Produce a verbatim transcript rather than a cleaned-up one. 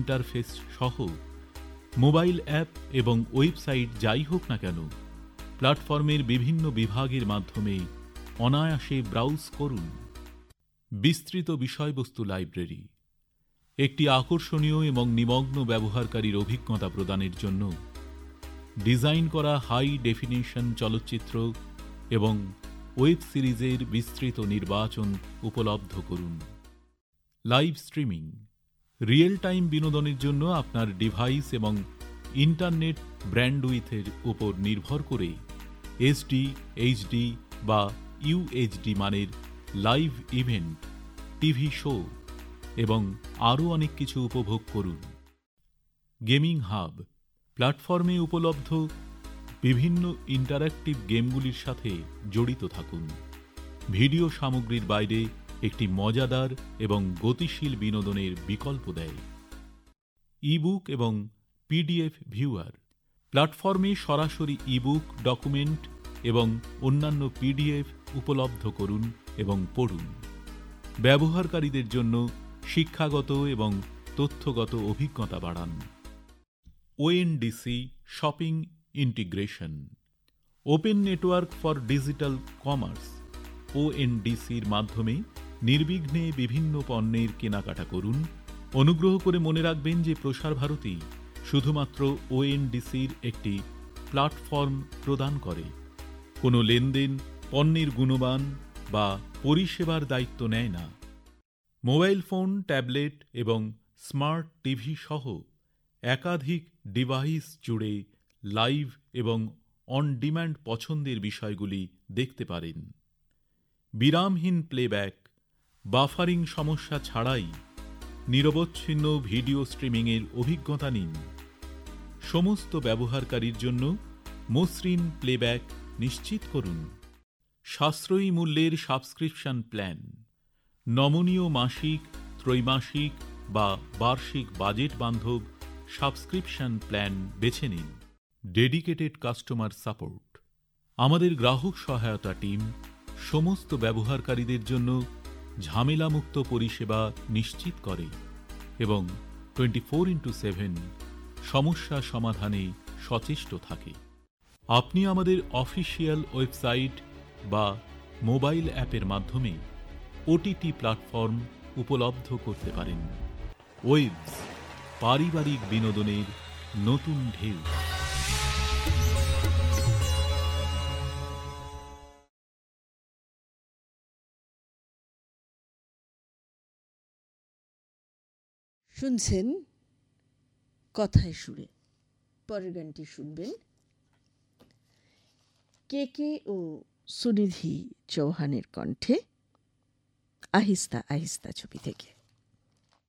Interface সহ mobile app এবং website যাই হোক না কেন, প্ল্যাটফর্মের বিভিন্ন বিভাগের মাধ্যমে অনায়াসে ব্রাউজ করুন। বিস্তৃত বিষয়বস্তু লাইব্রেরি একটি আকর্ষণীয় এবং নিমগ্ন ব্যবহারকারীর অভিজ্ঞতা প্রদানের জন্য ডিজাইন করা হাই ডেফিনিশন চলচ্চিত্র এবং ওয়েব সিরিজের বিস্তৃত নির্বাচন উপলব্ধ করুন। লাইভ স্ট্রিমিং রিয়েল টাইম বিনোদনের জন্য আপনার ডিভাইস এবং ইন্টারনেট ব্র্যান্ডউইথের উপর নির্ভর করে এসডি, এইচডি বা ইউএইচডি মানের লাইভ ইভেন্ট, টিভি শো এবং আরও অনেক কিছু উপভোগ করুন। গেমিং হাব প্ল্যাটফর্মে উপলব্ধ বিভিন্ন ইন্টারঅ্যাক্টিভ গেমগুলির সাথে জড়িত থাকুন। ভিডিও সামগ্রীর বাইরে একটি মজাদার এবং গতিশীল বিনোদনের বিকল্প দেয়। ইবুক এবং পিডিএফ ভিউয়ার প্ল্যাটফর্মে সরাসরি ইবুক, ডকুমেন্ট এবং অন্যান্য পিডিএফ উপলব্ধ করুন এবং পড়ুন। ব্যবহারকারীদের জন্য শিক্ষাগত এবং তথ্যগত অভিজ্ঞতা বাড়ান। ONDC shopping integration open network for digital commerce ওএনডিসির মাধ্যমে নির্বিঘ্নে বিভিন্ন পণ্যের কেনাকাটা করুন। অনুগ্রহ করে মনে রাখবেন যে প্রসার ভারতী শুধুমাত্র ওএনডিসির একটি প্ল্যাটফর্ম প্রদান করে, কোনো লেনদেন, পণ্যের গুণমান বা পরিষেবার দায়িত্ব নেয় না। মোবাইল ফোন, ট্যাবলেট এবং স্মার্ট টিভি সহ একাধিক ডিভাইস জুড়ে লাইভ এবং অন ডিম্যান্ড পছন্দের বিষয়গুলি দেখতে পারেন। বিরামহীন প্লেব্যাক, বাফারিং সমস্যা ছাড়াই নিরবচ্ছিন্ন ভিডিও স্ট্রিমিংয়ের অভিজ্ঞতা নিন। সমস্ত ব্যবহারকারীর জন্য মসৃণ প্লেব্যাক নিশ্চিত করুন। সাশ্রয়ী মূল্যের সাবস্ক্রিপশন প্ল্যান, নমনীয় মাসিক, ত্রৈমাসিক বা বার্ষিক বাজেট বান্ধব সাবস্ক্রিপশন প্ল্যান বেছে নিন। ডেডিকেটেড কাস্টমার সাপোর্ট আমাদের গ্রাহক সহায়তা টিম সমস্ত ব্যবহারকারীদের জন্য ঝামেলামুক্ত পরিষেবা নিশ্চিত করে এবং টোয়েন্টি ফোর ইন্টু সেভেন সমস্যা সমাধানে সচেষ্ট থাকে। আপনি আমাদের অফিসিয়াল ওয়েবসাইট বা মোবাইল অ্যাপের মাধ্যমে ওটিটি প্ল্যাটফর্ম উপলব্ধ করতে পারেন। ওয়েবস পারিবারিক বিনোদনের নতুন ঢেউ। শুনছেন কথায় সুরে। পরের গানটি শুনবেন কে কে ও সুনিধি চৌহানের কণ্ঠে, আহিস্তা আহিস্তা ছবি থেকে।